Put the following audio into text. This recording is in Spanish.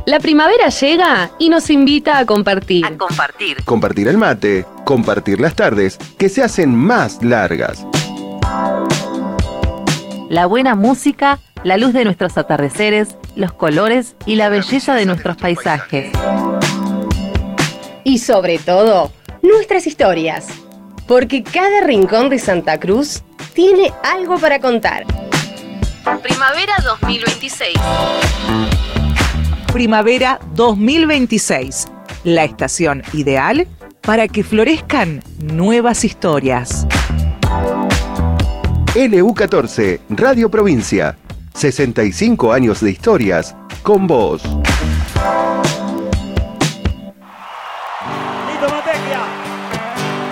La primavera llega y nos invita a compartir. Compartir el mate, compartir las tardes, que se hacen más largas. La buena música, la luz de nuestros atardeceres, los colores y la belleza de nuestros paisajes. Y sobre todo, nuestras historias. Porque cada rincón de Santa Cruz tiene algo para contar. Primavera 2026. Primavera 2026, la estación ideal para que florezcan nuevas historias. LU14, Radio Provincia, 65 años de historias con vos. Lito Matecchia.